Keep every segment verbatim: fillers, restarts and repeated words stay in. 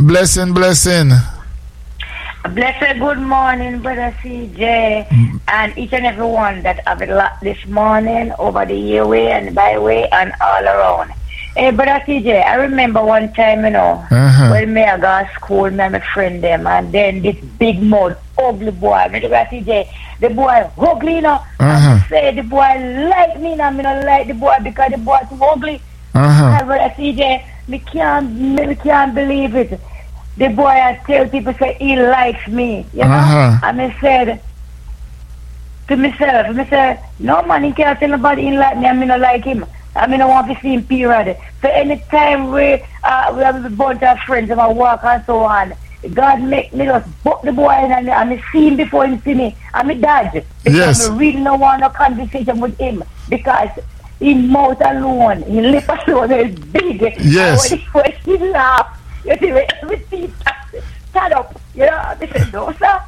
Blessing, blessing. Blessed good morning, Brother C J, mm. and each and every one that have it locked this morning over the airway and byway and all around. Hey, Brother C J, I remember one time, you know, uh-huh. when me I go to school, me and my friend them, and then this big mouth, ugly boy, me Brother C J, the boy ugly, you know, uh-huh. I say the boy like me, and I don't like the boy because the boy too ugly. Uh-huh. And Brother C J, me can't, me can't believe it. The boy I tell people say he likes me, you know. Uh-huh. And I said to myself, I said, no man, he can't tell nobody he like me, I mean I like him. I mean I want to see him period. So anytime we uh, we have a bunch of friends and I walk and so on, God make me just book the boy and, and, and see him before he see me. I'm a dad. Because yes. I really don't want no conversation with him because his mouth alone, his lip alone is big. Yes. And when he, when he laugh, you see, everything stand up. You know, they say, no, sir.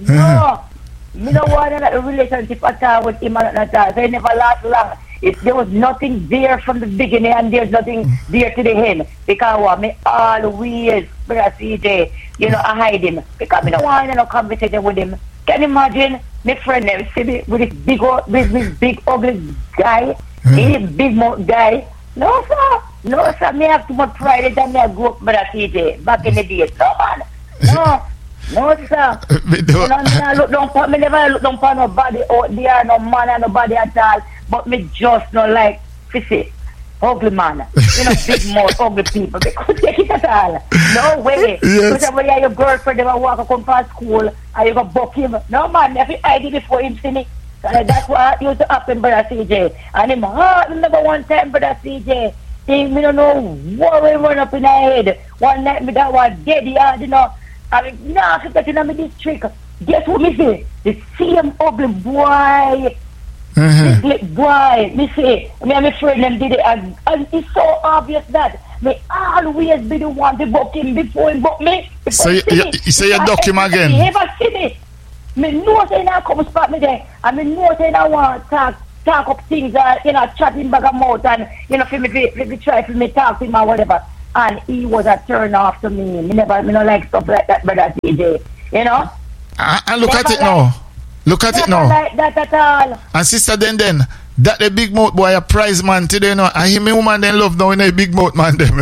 No. Me don't want a relationship at all with him at all. They never last long. It, there was nothing there from the beginning and there's nothing there to the end. Because what, me always, Brother C J, you know, I hide him. Because me don't want no conversation with him. Can you imagine my friend there, see me with this big, with this big ugly guy, this big mouth guy? No, sir. No, sir. Me have too much pride that me I grew up, Brother C J, back in the days. No, man. No. No, sir. Me don't. No, me look down for, me never look down for nobody out there, no man and nobody at all. But me just not like, you see, ugly man. You know, big mouth, ugly people. They couldn't take it at all. No way. Yes. Because when you have your girlfriend, they will walk and come from school and you go buck him. No, man. If you hide it before him see me. Uh, that's what used to happen, Brother C J. And him hard, remember one time, Brother C J. He, me don't know what will run up in my head. One night, me that was dead, yeah, you know. I mean, nah, I forgot to know me this trick. Guess what me say? The same ugly boy. Uh-huh. This little boy, me say, me and my friend them did it, and, and it's so obvious that me always be the one to book him before he book me. So you, you, you say you duck him again? He never see me. Me know say now come spot me there, and me know say now want to talk, talk up things, uh, you know, chat in bag of mouth, and, you know, for me, for me try for me talk to him or whatever. And he was a turn off to me. Me never, me no like stuff like that, Brother C J. You know? Uh, and look never at it like, now. Look at it now. Like that at all. And sister, then, then, that the big mouth boy a prize man today, you know. And him, woman, then love now in a big mouth man, them.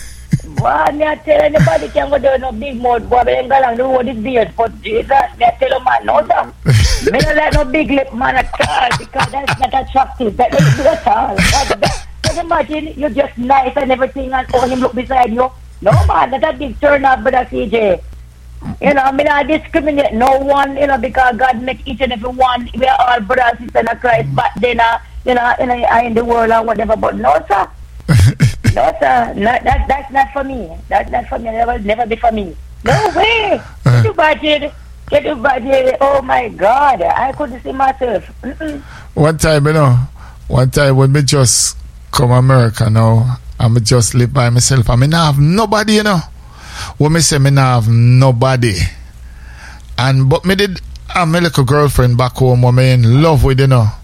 Well, me I tell anybody can go down no big mouth boy, but then go along the road is beard. But Jesus, me I tell a man, no, sir. Me don't like no big lip man at all, because that's not attractive. That doesn't do at all. That, that, just imagine you're just nice and everything, and all him look beside you. No, man, that's a big turn off, Brother C J. You know, I mean, I discriminate no one, you know, because God make each and every one, we are all brothers and sisters in Christ, but then, uh, you know, in, uh, in the world or whatever, but no, sir. No, sir, not, that, that's not for me. That's not for me. That will never be for me. No way. Get you budget. Get you budget. Oh, my God. I couldn't see myself. Mm-mm. One time, you know, one time when me just come America now, I me just live by myself. I mean, I have nobody, you know. When me say me not have nobody. And, but me did have my little girlfriend back home who me in love with, you know.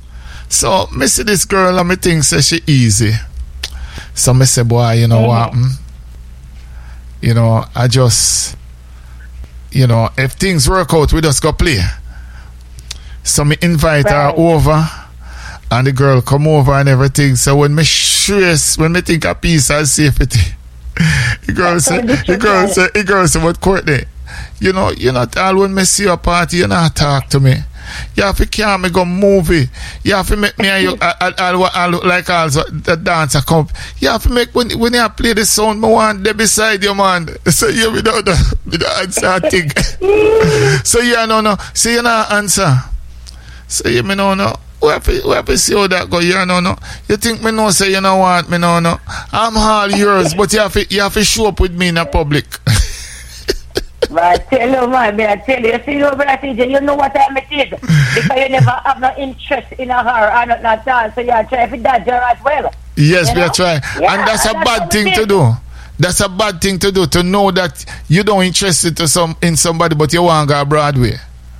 So, me see this girl and me think say she easy. So me say, boy, you know mm-hmm. what happen? You know, I just, you know, if things work out, we just go play. So me invite right. her over, and the girl come over and everything. So when me stress, when me think of peace and safety, the girl say, the girl say, the girl say, what Courtney? You know, you not all when me see your party, you not talk to me. You have to carry me go movie. You have to make me and you I, I, I, I look like also the dancer come. You have to make when when you play the sound, me want there beside you, man. So you without the without answer thing. So you no no. So you not answer. So you me no no. We have to, we have to see how that go. You no no. You think me no say you know what me no no. I'm all yours, but you have to you have to show up with me in the public. But I tell you, man, I tell you, you see, you, Brother C J, you know what time it is. Because you never have no interest in her or not at all. So you are trying to dodge her as well. Yes, you we know? are trying. Yeah, and that's a that's bad thing to do. That's a bad thing to do, to know that you don't interested to some in somebody, but you want to go Broadway.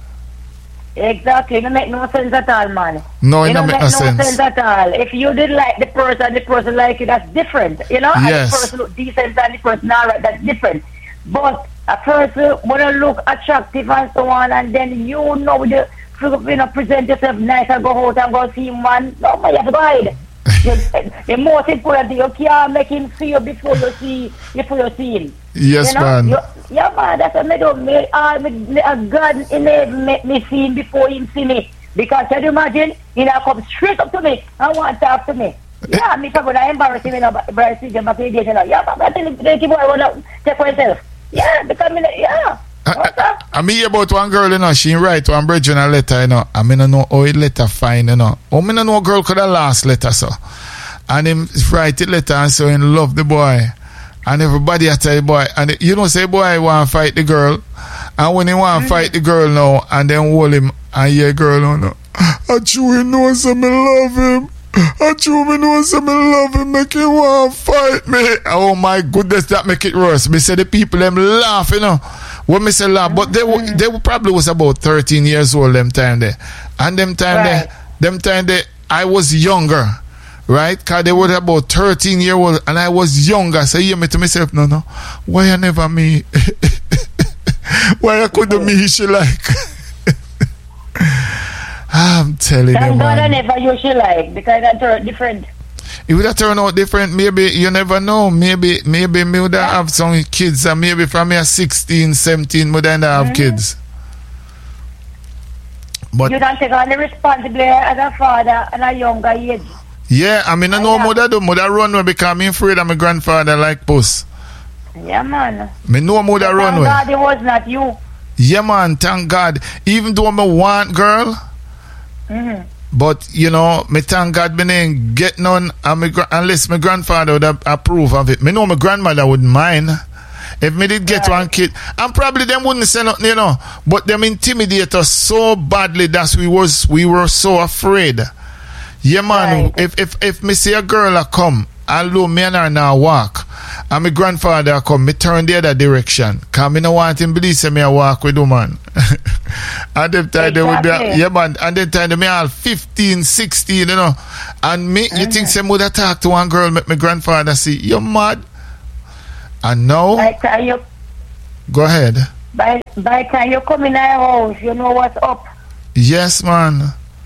Exactly. It don't make no sense at all, man. No, it, it don't make no sense. sense at all. If you didn't like the person, the person like you, that's different. You know? Yes. And the person look decent and the person not right, that's different. But a person wanna look attractive and so on, and then you know the you know present yourself nice and go out and go see man. No, man, you have to go hide. the, the most important thing, you can't make him see you before you see before you see him. Yes, you know? man. You, yeah, man. That's what I do. Me, uh, me, me, uh, God enable me, me see him before him see me. Because can you imagine? He now come straight up to me and want to talk to me. Yeah, me probably not embarrass him, you know, but I see him back in the day, you know. Yeah, but I tell him to take him out and take for himself. Yeah, because me, yeah. I, I, I mean about one girl, you know, she write one brethren a letter, you know. I mean, I know how it letter fine, you know. Oh, me no know a girl could have last letter, so. And him write the letter and so him love the boy. And everybody a tell the boy. And you know, say boy want to fight the girl. And when he want to mm-hmm. fight the girl now, and then hold him, and yeah, girl, no, no. I truly know some me love him. I truly know some me love him, make him want to fight me. Oh my goodness, that make it worse. Me say the people them laugh, you know. When me say laugh, but they were, they were probably was about thirteen years old them time there. And them time right. there, them time there, I was younger. Right? Because they were about thirteen year old and I was younger. So you me to myself, no, no. Why I never me? Why I couldn't me she like? I'm telling Thank you, God man. I never you she like because that turned different. It would have turned out different. Maybe you never know. Maybe maybe me would have some kids and maybe from me sixteen, seventeen would end up have mm-hmm. kids. But you don't take on the responsibility as a father at a younger age. Yeah, I mean I know mother do mother run away because I'm afraid of my grandfather like puss. Yeah, man. Me know mother run away. Thank God it was not you. Yeah, man, thank God. Even though I want girl, mm-hmm. but you know, me thank God me ain't get none and me, unless my grandfather would approve of it. Me know my grandmother wouldn't mind. If me did get right. one kid, and probably them wouldn't say nothing, you know. But them intimidate us so badly that we was we were so afraid. Yeah, man. Right. If if if me see a girl a come, although me and her now walk, and my grandfather come, me turn the other direction. Cause me no want him believe say me a walk with woman. And them time exactly. they would be, a, yeah, man. And then time they me all fifteen, sixteen, you know. And me, mm-hmm. you think some would have talk to one girl, make my grandfather see, you're mad. And now, by time you, go ahead. By by time you come in our house, you know what's up. Yes, man.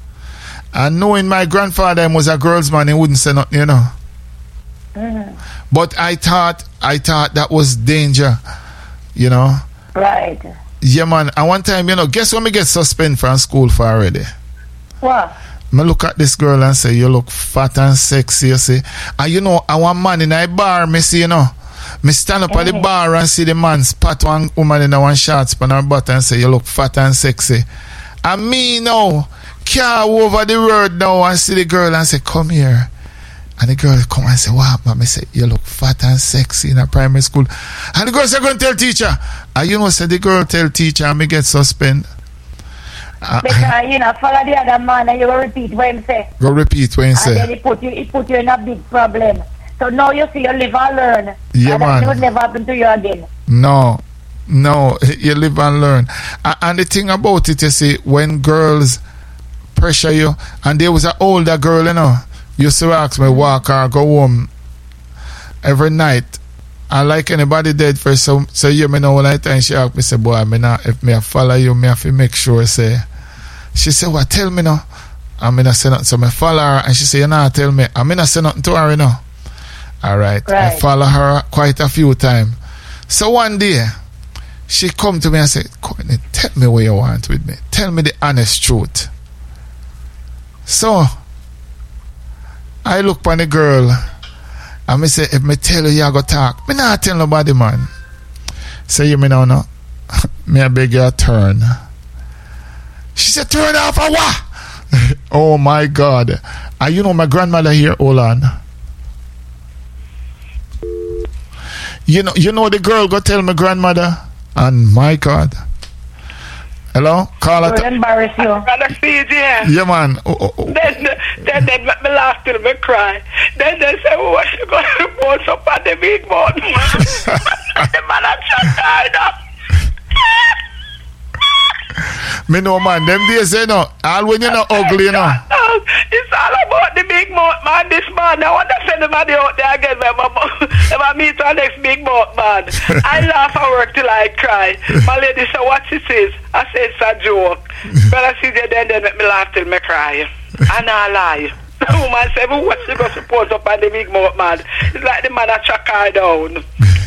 And knowing my grandfather was a girl's man, he wouldn't say nothing, you know. Mm-hmm. But I thought, I thought that was danger, you know. Right. Yeah, man. And one time, you know, guess what me get suspended from school for already? What? Me look at this girl and say, you look fat and sexy, you see. And you know, I want man in a bar, me see, you know. Me stand up mm-hmm. at the bar and see the man spat one woman in a one shot span her butt and say, you look fat and sexy. And me now, car over the road now and see the girl and say, come here. And the girl come and say, what happened? Me say, you look fat and sexy in a primary school. And the girl say, go and tell teacher. And you know, say the girl tell teacher and me get suspended. Uh, because, you know, follow the other man and you go repeat what him say. Go repeat what him and say. And then he put, you, he put you in a big problem. So now you see you live and learn. Yeah, and man. that would never happen to you again. No. No. You live and learn. And, and the thing about it, you see, when girls pressure you, and there was an older girl, you know, used to ask me walk or go home every night. And like anybody dead for some, so you me know when I time she asked me, say, boy, me not, if me I follow you, me have to make sure, say. She said, well, tell me now. I mean, I say nothing. So me follow her, and she said, you know, tell me. I mean, I say nothing to her, you know. All right. right. I follow her quite a few times. So one day, she come to me and said, Courtney, tell me what you want with me. Tell me the honest truth. So, I look on the girl and me say, if me tell you, you go talk. Me not tell nobody, man. Say you me now, no. Me I beg you turn. She said, turn off a what? Oh my God. And you know my grandmother here, hold on. You know, you know the girl go tell my grandmother, and my God. Hello, call it. Embarrass you. Brother C J. Yeah, man. Oh, oh, oh. Then, then they make me laugh till me cry. Then they say, "Oh, what you gonna report up on the big boat?" The man a shut down. Me know, man. Them days, you know, all when you're not ugly, you know. It's all about the big mouth man, this man, I want to send somebody out there again. If I meet our next big boat, man. I laugh at work till I cry. My lady said, what she says? I said, it's a joke. But I see the then, then make me laugh till me cry. And I lie. The woman said, well, what she going to suppose up on the big boat, man? It's like the man that track her down.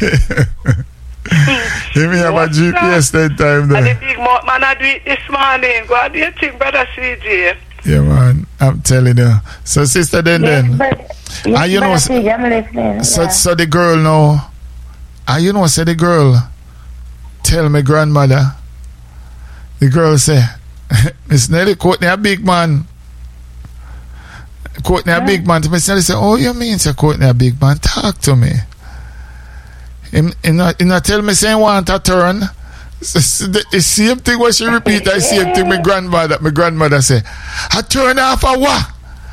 Let me have a G P S that time there. And the big boat, man, I do it this morning. Go on, do you think, Brother C J? Yeah, man, I'm telling you. So, Sister Den Den, Yes, and you know, C J, I'm listening. so, Yeah. so the girl now, and you know, say the girl tell me grandmother, the girl say, Miss Nelly, Courtney a big man. Courtney a big man. To Miss Nelly say, oh, you mean say Courtney a big man? Talk to me. Him, he not, he not tell me say he want a turn. The, the same thing when she repeat, the same thing my grandmother, my grandmother say, I turn off a what?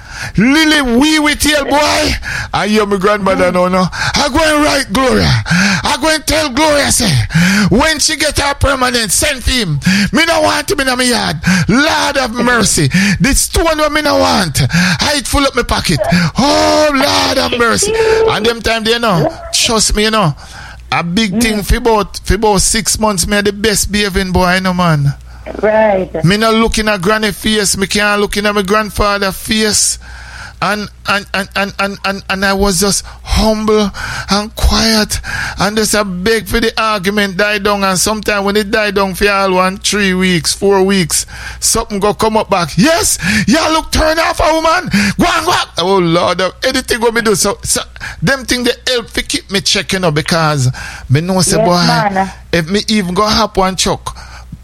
Lily wee with tail boy. I hear my grandmother no no. I go and write Gloria. I go and tell Gloria say, when she get her permanent, send for him. Me no want him in my yard. Lord of mercy. This stone what me no want. I it full up my pocket. Oh Lord of mercy. And them time they know. Trust me, you know. A big thing for about for about six months. Me are the best behaving boy, you know, man. Right. Me not looking at granny face. Me can't looking at my grandfather face. And and, and, and, and, and and I was just humble and quiet. And just a beg for the argument die down. And sometimes when it die down for all one, three weeks, four weeks, something go come up back. Yes, y'all look turn off a woman. Go on, go on. Oh Lord, anything what me do. So, so them thing they help to keep me checking up because me know say Yes, boy, man. if me even go hop one chuck,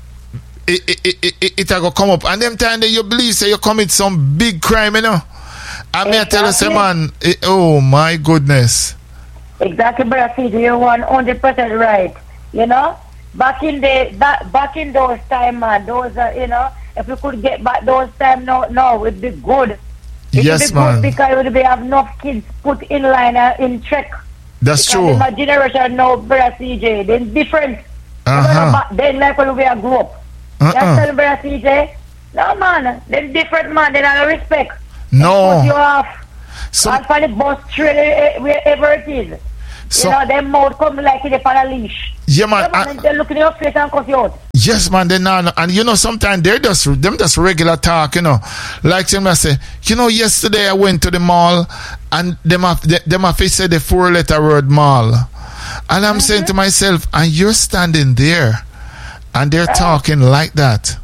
it it it it, it, it a go come up. And them time that you believe say you commit some big crime, you know. I may tell you, say, man, it, oh my goodness. Exactly, Brother C J, you're one hundred percent right. You know, back in the that back in those time, man, those uh, you know, if we could get back those time, no, no, it would be good. It Yes, would be man. good because it would be have enough kids put in line uh, in check. That's Because true. in my generation now, Brother C J, they're different. Uh-huh. Back then, like when we grew up. Uh-uh. You understand, Brother C J? No, man, they're different, man. They don't have respect. No. Put you off. So, and for the bus train, eh, wherever it is. so You know, them mouth come like in a leash. yeah, man. Yeah, man, I- they look in your face and cuss you out. yes, man. They not, and you know, sometimes they're just them just regular talk, you know. Like them I say, you know, yesterday I went to the mall, and them have they- them have said the four letter word mall, and I'm saying to myself, and you're standing there, and they're talking like that.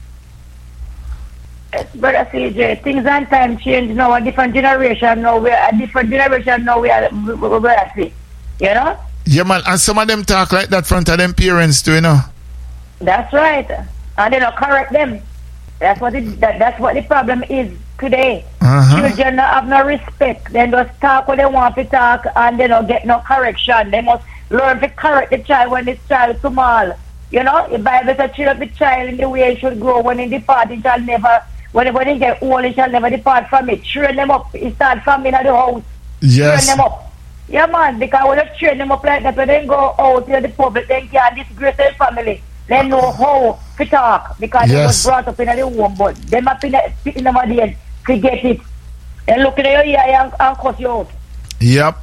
Yes, Brother C J, things and time change now. A different generation now. We are a different generation now. We are, we, we, we are see. You know? Yeah, man. And some of them talk like that front of them parents too, you know. That's right. And they don't correct them. That's what it, that, that's what the problem is today. Uh-huh. Children don't have no respect. They just talk what they want to talk and they don't get no correction. They must learn to correct the child when the child is small. You know, the Bible says train up the child in the way he should grow. When he depart, he shall never, when, when he get old, he shall never depart from it. Train them up. He start from in the house. Yes. Train them up. Yeah, man, because when you train them up like that, when they go out to the public, they can disgrace their family. They know how to talk because Yes. they was brought up in the home, but they might be in the money to get it. And look at your ear and, and cut you out. Yep.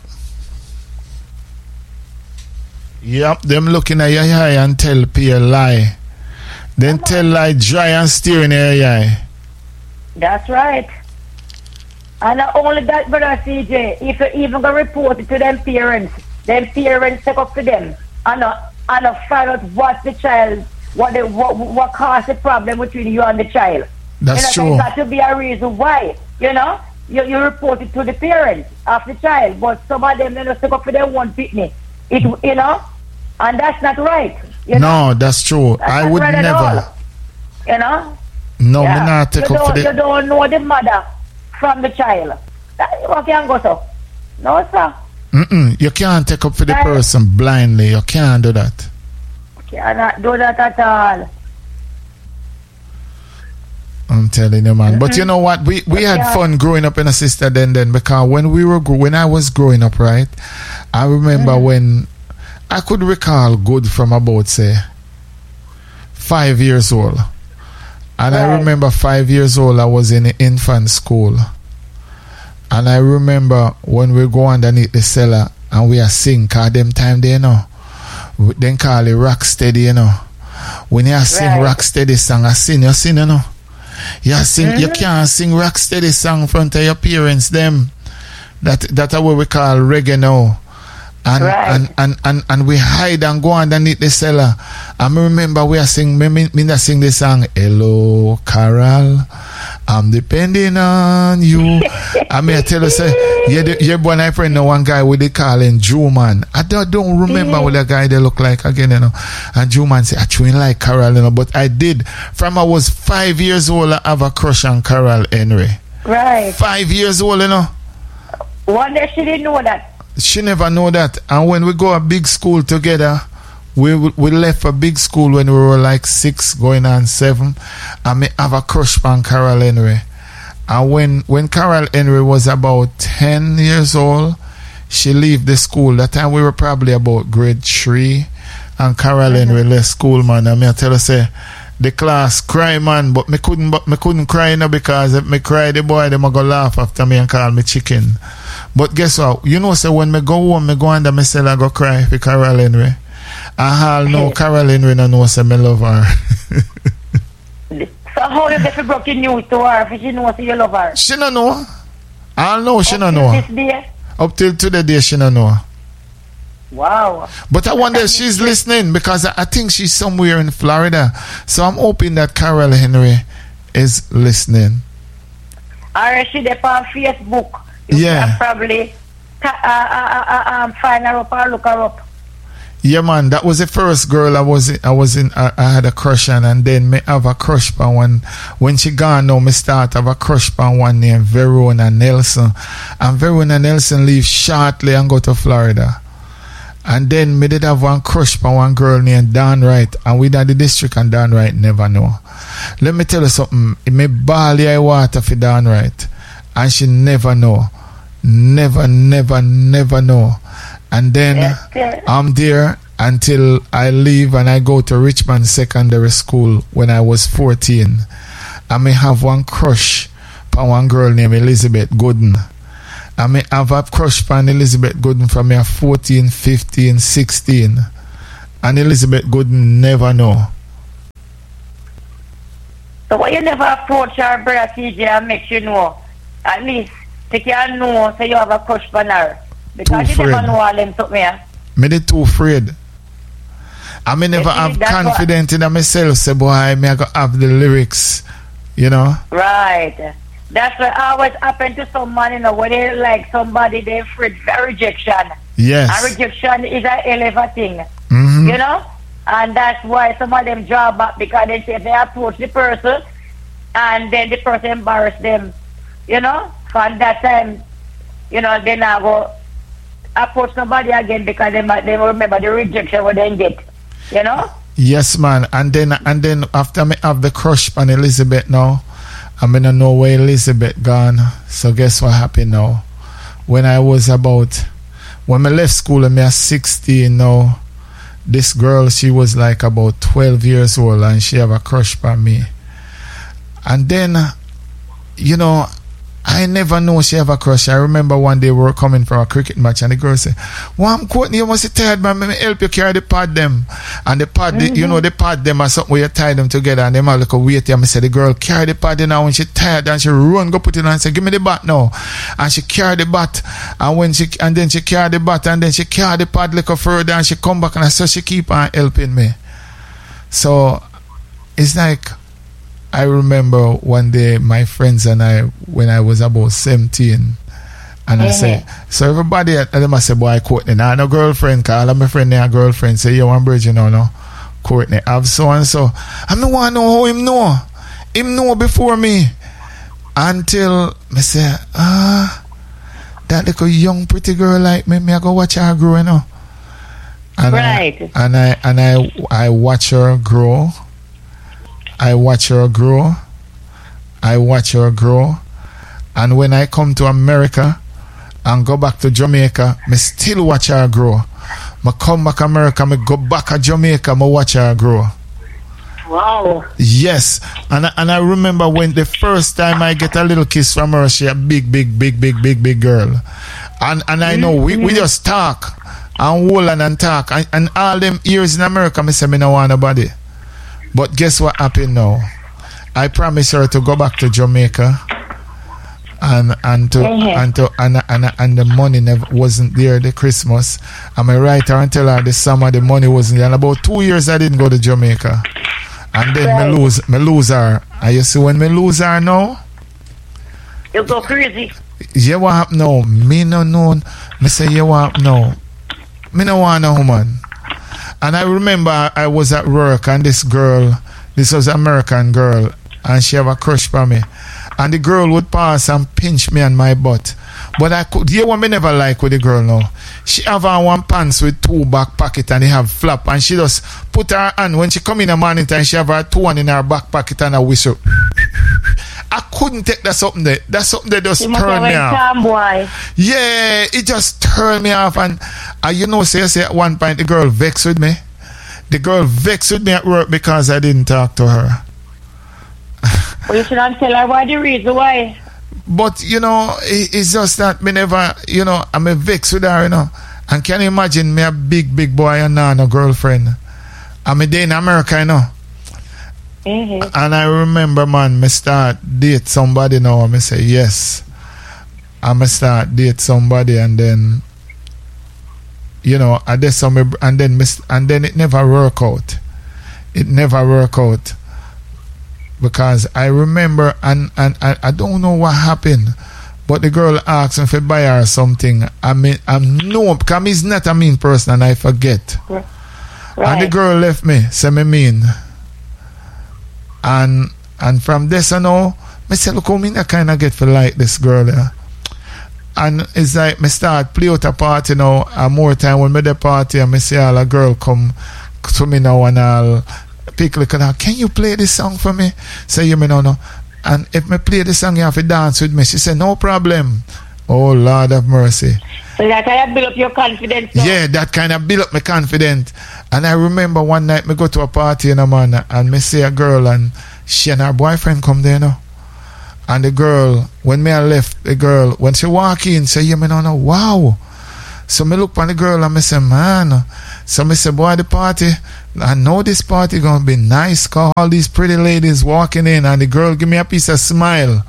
Yep. Them looking at your eye and tell P a lie. Then tell lie dry and steer in your eye. That's right. And not only that, Brother C J, if you even go report it to them parents, them parents take up to them and uh, and uh, find out what the child, what the, what, what caused the problem between you and the child. That's you know, true. There's got to be a reason why, you know. You, you report it to the parents of the child, but some of them, they just take up for their one picnic. It, you know, and that's not right. You know? No, that's true. That's I not would right at never. all. You know? No, Yeah. me not take you up for don't, the. You don't know the mother from the child. That, you can't go so. No, sir. Mm-mm, you can't take up for the Right. person blindly. You can't do that. You cannot do that at all. I'm telling you, man. But you know what? We we had Yeah. fun growing up in a sister then then because when we were gro- when I was growing up, right? I remember when I could recall good from about say five years old, and I Right. remember five years old I was in infant school, And I remember when we go underneath the cellar and we are sing, cause them time they you know. Then call it rock steady, you know. When you sing right. rock steady song, I sing, you sing, you know. You sing, mm-hmm. you can't sing rock steady song in front of your parents, them. That that's what we call reggae now. And, right. and, and, and, and we hide and go underneath the cellar. I remember we are sing, me, me, me sing the song, Hello, Carol, I'm depending on you. I may tell you, say, yeah, the, yeah, boy, I friend know one guy with the calling Jew man. I don't, don't remember mm-hmm. what the guy they look like again, you know. And Jew man say, I chewing like Carol, you know, but I did. From I was five years old, I have a crush on Carol Henry. Right. Five years old, you know. One day she didn't know that. She never know that. And when we go a big school together, we we left a big school when we were like six, going on seven. And me have a crush on Carol Henry. And when, when Carol Henry was about ten years old, she left the school. That time we were probably about grade three. And Carol mm-hmm. Henry left school, man. And me I tell her, say, the class cry, man, but me couldn't but me couldn't cry now because if me cry, the boy them a go laugh after me and call me chicken. But guess what? You know, say when me go home, me go under me cell I go cry for Carol Henry. I all know Carol Henry no know say me love her. So how you get broken news to her if she knows you love her? She no know. I know she Up no know. This day? Up till today day she no know. Wow. But I wonder if she's listening because I think she's somewhere in Florida. So I'm hoping that Carol Henry is listening. Or she there on Facebook. You yeah. can probably uh, uh, uh, um, find her up or look her up. Yeah, man. That was the first girl I was in, I was in. I, I had a crush on, and then me have a crush on one. When she gone now, me start have a crush on one named Verona Nelson. And Verona Nelson leave shortly and go to Florida. And then me did have one crush on one girl named Dawn Wright, and we done the district and Dawn Wright never know. Let me tell you something. Me ball the water for Dawn Wright, and she never know, never, never, never know. And then yes, yes. I'm there until I leave and I go to Richmond Secondary School when I was fourteen. I may have one crush on one girl named Elizabeth Gooden. I may have a crush on Elizabeth Gooden from me fourteen, fifteen, sixteen. And Elizabeth Gooden never know. So why you never approach her, brother C J, and make you know? At least they can know so you have a crush on her. Because you never know all them something. Yeah? Me de too afraid. I may never have confidence what? in myself. Say, boy, I may go have the lyrics. You know? Right. That's what always happen to someone, you know, when they like somebody, they're afraid of rejection. Yes. And rejection is a hell of a thing. Mm-hmm. You know? And that's why some of them draw back because they say they approach the person and then the person embarrass them. You know? From that time, you know, they now go approach somebody again because they might they remember the rejection what they get. You know? Yes, man. And then and then after me have the crush on Elizabeth now, I mean I know where Elizabeth gone. So guess what happened now? When I was about when I left school and I was sixteen now, this girl, she was like about twelve years old and she have a crush on me. And then, you know, I never know she have a crush. I remember one day we were coming from a cricket match and the girl said, "Well, I'm Courtney, you must be tired, man. Let me help you carry the pad them." And the pad, mm-hmm. the, you know, the pad them are something where you tie them together and them are like a weight. And I said, the girl carry the pad now when she tired and she run, go put it on and say, "Give me the bat now." And she carry the bat and when she, and then she carry the bat and then she carry the pad like a further and she come back and I said she keep on helping me. So it's like, I remember one day my friends and I, when I was about seventeen, and I mm-hmm. say, so everybody, and them I say, boy, Courtney, I have no girlfriend, call all my friend, they have girlfriend, say, you want bridge, you know, no? Courtney, have so and so. I don't want to know how him know. Him know before me. Until I say, ah, that little young pretty girl like me, me I go watch her grow, you know. And right. I, and I, and I, I watch her grow. I watch her grow. I watch her grow. And when I come to America and go back to Jamaica, me still watch her grow. Me come back to America, me go back to Jamaica, me watch her grow. Wow. Yes, and I, and I remember when the first time I get a little kiss from her, she a big, big, big, big, big, big girl, and and I know we, we just talk and hold on and talk, and, and all them years in America, me say me no want nobody, but guess what happened now? I promised her to go back to Jamaica, and and to Mm-hmm. and to and and and the money never wasn't there the Christmas. And I write her and tell her the summer the money wasn't there. And about two years I didn't go to Jamaica. And then Right. me lose me lose her. And you see when me lose her now, You go crazy. yeah, what happen now? Me no know. Me say, yeah, what happen now? Me no want no woman. And I remember I was at work and this girl, this was an American girl, and she have a crush for me. And the girl would pass and pinch me on my butt. But I could, you know what me never like with the girl now? She have on one pants with two back pocket and they have flap, and she just put her hand, when she come in the morning time, she have her two hand in her back pocket and a whistle. I couldn't take that something there. That's something that just You must have turned me a off. tomboy. Yeah, it just turned me off. And uh, you know, say, say at one point the girl vexed with me. The girl vexed with me at work because I didn't talk to her. Well, you should not tell her why the reason why. But you know, it, it's just that me never, you know, I'm a vex with her, you know. And can you imagine me a big, big boy and now no girlfriend? I'm a day in America, you know. Mm-hmm. And I remember, man, me start date somebody now, and me say yes. I me start date somebody, and then, you know, I did some, and then me, and then it never work out. It never work out. Because I remember, and, and, and I don't know what happened, but the girl asked me if I buy her something. I mean, I'm no, because he's not a mean person and I forget. Right. And the girl left me, say me mean. And and from this I know, I say, look how me I kind of get for like this girl there. And it's like me start play out a party now, and more time when me the party and me see all a girl come to me now and I'll pick look at her, can you play this song for me? Say you me no no. And if me play the song you have to dance with me. She said no problem. Oh Lord have mercy. So that kind of build up your confidence. Now. Yeah, that kind of build up my confidence. And I remember one night me go to a party, you know, man, and me see a girl and she and her boyfriend come there, you know. And the girl, when me I left, the girl, when she walk in, say, yeah, me no know, wow. So me look on the girl and me say, man. So me say, boy, the party, I know this party gonna be nice, cause all these pretty ladies walking in, and the girl give me a piece of smile.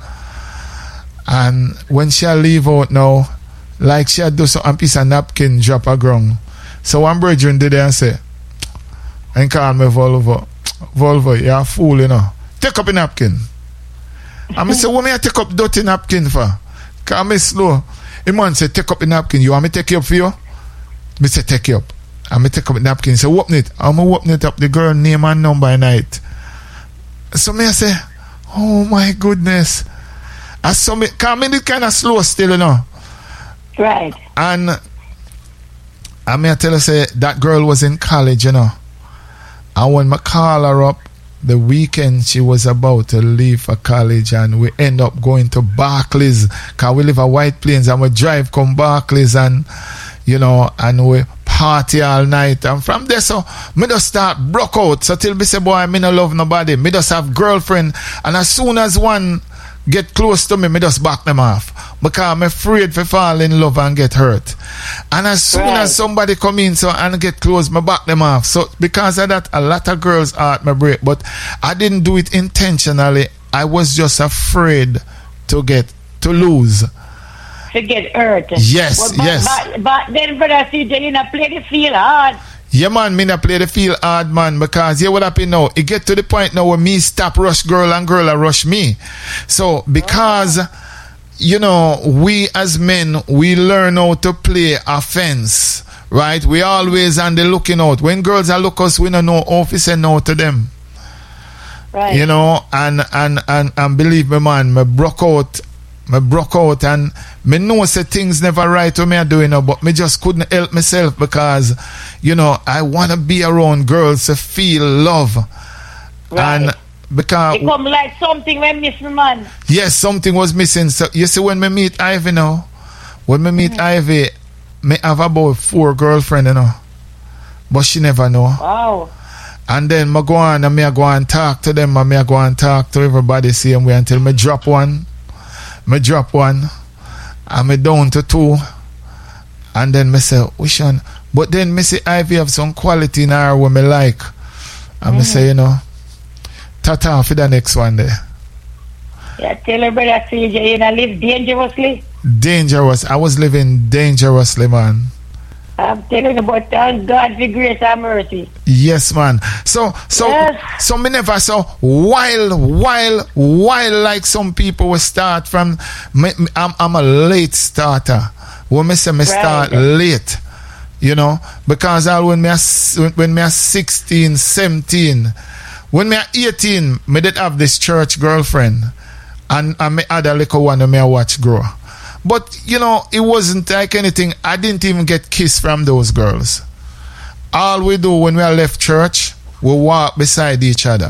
And when she leave out now, like she had do some a piece of napkin drop a ground. So one brethren did there and say, and call me Volvo. Volvo, you're a fool, you know. Take up a napkin. And I say, what may I take up dirty napkin for? Because I'm slow. The man say, take up the napkin. You want me to take you up for you? Me say, take you up. And me take up the napkin. Say, open it. I'm going to open it up. The girl name and number and night. So me I say, oh my goodness. I saw me, because I'm kind of slow still, you know. Right. And I may tell her, say, that girl was in college, you know. And when I call her up, the weekend she was about to leave for college, and we end up going to Barclays, because we live at White Plains, and we drive come Barclays, and, you know, and we party all night. And from there, so, me just start broke out. So till me say, boy, me no love nobody. Me just have girlfriend. And as soon as one get close to me, me just back them off. Because I'm afraid to fall in love and get hurt. And as soon right. as somebody come in so and get close, me back them off. So because of that, a lot of girls heart me break. But I didn't do it intentionally. I was just afraid to get, to lose. To get hurt. Yes, well, but, yes. But, but then, brother C J, you not play the field hard. Yeah, man, me not play the field hard, man, because yeah, what happened now? It get to the point now where me stop rush girl and girl a rush me. So because oh. you know, we as men, we learn how to play offense, right? We always on the looking out. When girls are look us, we don't know how to say no to them. Right. You know, and and and and believe me, man, me broke out. Me broke out and me know say things never right what me are doing now, but me just couldn't help myself because, you know, I want to be around girls to feel love. Right. And because... It come like something when missing, man. Yes, something was missing. So, you see, when me meet Ivy now, when me meet mm-hmm. Ivy, me have about four girlfriends, you know. But she never know. Wow. And then me go on and me go and talk to them and me go and talk to everybody same way until me drop one. Me drop one. And me down to two. And then me say, which one? But then me say Ivy have some quality in her what me like. And mm-hmm. me say, you know, tata for the next one there. Yeah, tell her brother C J, you know, live dangerously. Dangerous. I was living dangerously, man. I'm telling you about thank God for grace and mercy. Yes, man. So, so, yes. so me never saw while, while, while like some people will start from. Me, me, I'm, I'm a late starter. When me say me start right. late, you know, because all when me are, when me are sixteen, seventeen, when me are eighteen, me did have this church girlfriend, and and me had a little one and me I watch grow. But, you know, it wasn't like anything. I didn't even get kissed from those girls. All we do when we are left church, we walk beside each other.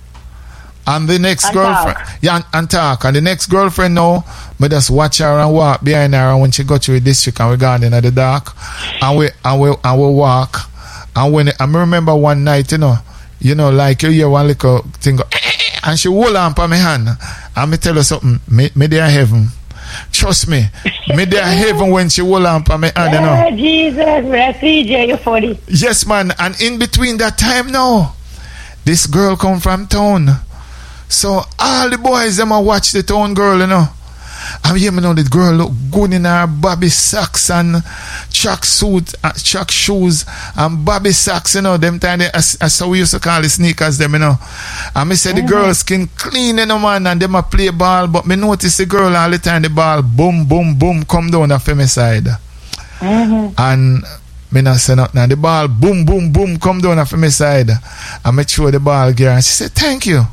And the next and girlfriend... Talk. Yeah, and, and talk. And the next girlfriend now, we just watch her and walk behind her. And when she got to the district and we gone in the dark, and we and we, and we walk. And when I remember one night, you know, you know, like you hear one little thing go, and she hold on for my hand. And me tell her something, me, me there heaven. Trust me, me there heaven when she hold on for me hand, you know. Oh, Jesus, C J, you're funny. Yes, man, and in between that time now, this girl come from town. So all the boys, them a watch the town girl, you know. And you know, the girl look good in her bobby socks and track suit, uh, track shoes and bobby socks, you know. Them time, they, as, as how we used to call the sneakers, them, you know. And me say mm-hmm. the girl skin clean, you know, man, and them a play ball. But me notice the girl all the time, the ball boom, boom, boom, come down the female side. Mm-hmm. And me not say nothing. And the ball boom, boom, boom, come down the female side. And me throw the ball, girl, and she said, thank you.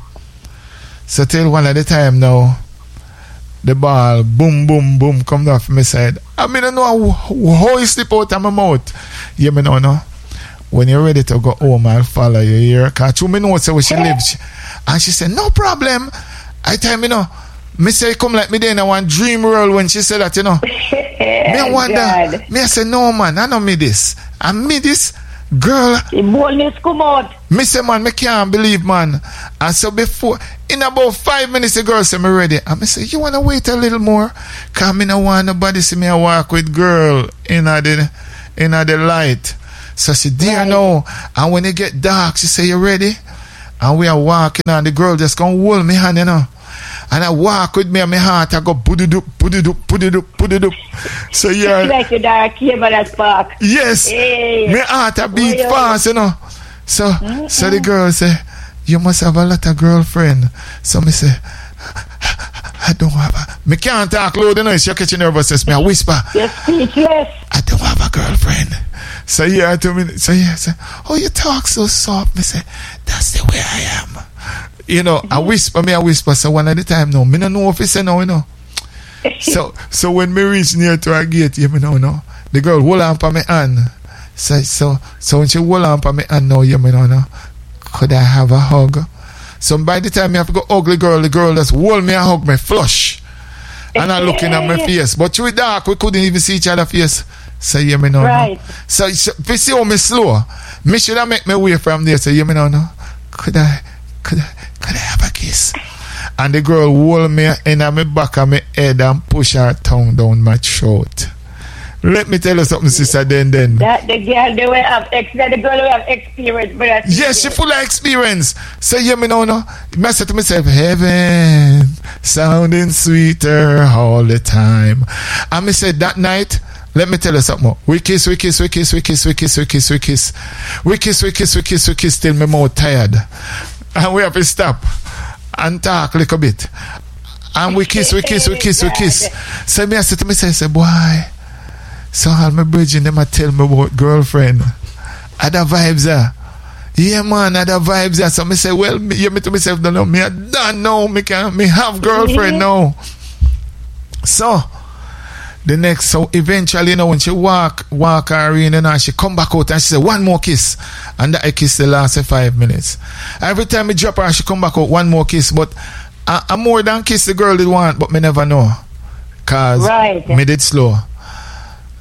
So till one at the time now, the ball, boom, boom, boom, come down from my side. I mean, I don't know how, how you slip out of my mouth. You know, no? When you're ready to go home, I'll follow you here. Because you know where she lives. And she said, no problem. I tell me, you know, me say, come like me there in a one dream world when she said that, you know. Me I wonder, God. Me I say, no, man, I know me this. I me this. Girl, the boldness come out. Me say, man, me can't believe, man. And so before, in about five minutes, the girl say me ready. And me say, you wanna wait a little more? Cause me no want nobody see me a walk with girl in a the in a the light. So she dear right. no. And when it get dark, she say, you ready? And we are walking and the girl just come hold me hand, you know. And I walk with me and my heart, I go put-it-up, put-it-up, put-it-up, put-it-up. So yeah. It's like a dark cable at spark. Yes. Hey. My heart a beat oh, fast, you know. So mm-hmm. so the girl say, you must have a lot of girlfriend. So me say, I don't have a... Me can't talk loud, you know. She's catching nervous. Me I whisper. You're speechless. I don't have a girlfriend. So yeah, to me, so yeah, say, oh, you talk so soft. Me say, that's the way I am. You know, mm-hmm. I whisper, me I whisper, so one at the time now, me don't know if it's a no, you know. so so when me reach near to her gate, you know, no, the girl hold on for me hand. So, so, so when she hold on for me hand now, you know, no, could I have a hug? So by the time you have to go ugly girl, the girl just hold me and hug me, flush. And I'm looking at my face. But through dark, we couldn't even see each other's face. So you know, right. no. So, so if you see how me slow, me should have make me way from there. So you know, no, could I, could I, could I have a kiss? And the girl hold me in my back of my head and push her tongue down my throat. Let me tell you something, sister. Then, then. That the girl, they will have ex. That the girl will have experience, but that's yes, she full of experience. So you me know, no. I said to myself, heaven sounding sweeter all the time. And me said that night. Let me tell you something. We kiss, we kiss, we kiss, we kiss, we kiss, we kiss, we kiss, we kiss, we kiss, we kiss, we kiss till my mouth tired. And we have to stop and talk a little bit. And we kiss, we kiss, we kiss, we kiss. So me I said to myself, I said, boy, so all my bridging them I tell me about girlfriend. Other vibes there. Yeah man, other vibes there. So me say, well, me, yeah, me to myself, don't know, me I don't know, me can me have girlfriend now. So the next, so eventually, you know, when she walk, walk her in, you know, she come back out and she say, one more kiss. And that I kiss the last five minutes. Every time I drop her, she come back out, one more kiss. But I, I more than kiss the girl did want, but me never know. Cause right. me did slow.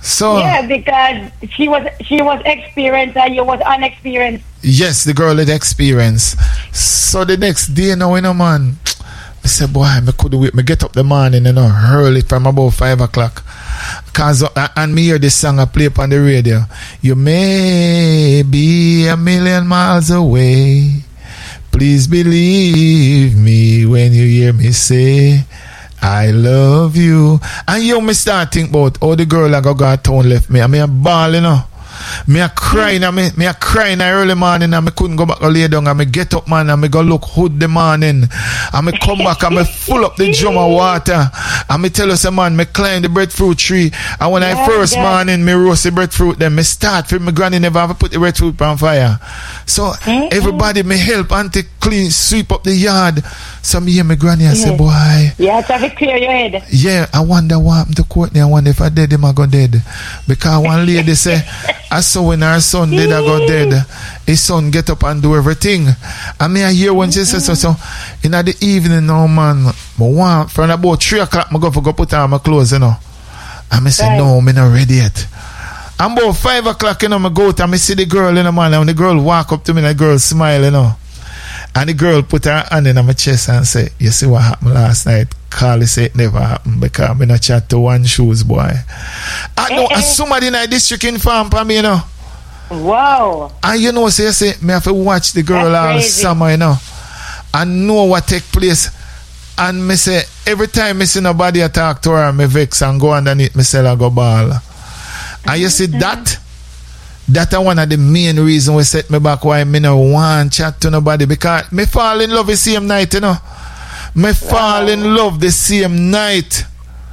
So yeah, because she was she was experienced and you was unexperienced. Yes, the girl had experience. So the next day, you know, you know, man, I said, boy, I couldn't wait. I get up the morning, you know, early from about five o'clock. Cause uh, and me hear this song I play up on the radio. You may be a million miles away. Please believe me when you hear me say I love you. And you me start think about how the girl I go go town left me. I mean a ball, you know. Me a crying, and me, me a crying early morning, and me couldn't go back to lay down, and me get up, man, and me go look hood the morning, and me come back, and me full up the drum of water, and me tell us, man, me climb the breadfruit tree, and when yeah, I first yeah. morning, me roast the breadfruit, then me start, for my granny never ever put the breadfruit on fire, so mm-hmm. everybody me help auntie clean, sweep up the yard, so me hear my granny, I yeah. say, boy, yeah, to have it clear your head, yeah, I wonder what happened to Courtney, I wonder if I dead, him I go dead, because one lady say, I saw when her son did I go dead, his son get up and do everything. I mean I hear when she says so, so in the evening now, man, I want from about three o'clock I go for go put on my clothes, you know. And I say right. no, I'm not ready yet. And about five o'clock, you know, I go out and I see the girl, you know, man, and the girl walk up to me and the girl smile, you know. And the girl put her hand in my chest and say, you see what happened last night? Carly said it never happened because I'm not chat to one shoes, boy. I know, and somebody in the district informed for me, you know. Wow. And you know, say, say, me have to watch the girl all summer, you know, and know what take place. And me say, every time me see nobody talk to her, me vex and go underneath me say I go ball. And you see that? That's one of the main reasons we set me back why me no want chat to nobody, because me fall in love the same night, you know. Me wow. fall in love the same night.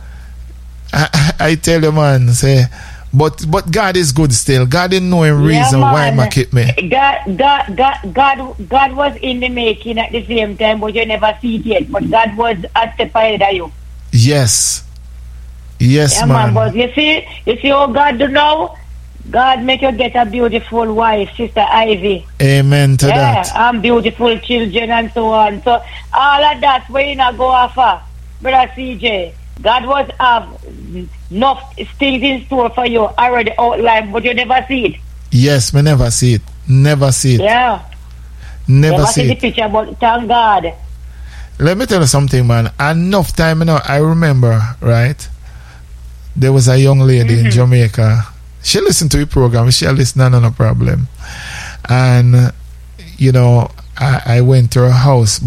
I, I tell you, man, say, but but God is good still. God didn't know him reason yeah, why he keep me. God, God, God, God, God was in the making at the same time, but you never see it yet. But God was at the side of you. Yes, yes, yeah, man. man. But you see, you see how God do now. God make you get a beautiful wife, Sister Ivy. Amen to yeah, that. And beautiful children and so on. So all of that where you not go offer, Brother C J. God was have enough things in store for you already outlined, but you never see it. Yes, me never see it. Never see it. Yeah. Never, never see, see it. the picture, but thank God. Let me tell you something, man. Enough time, you know, I remember, right? There was a young lady mm-hmm. in Jamaica. She listened to the program. She listened, no, no problem. And, you know, I, I went to her house.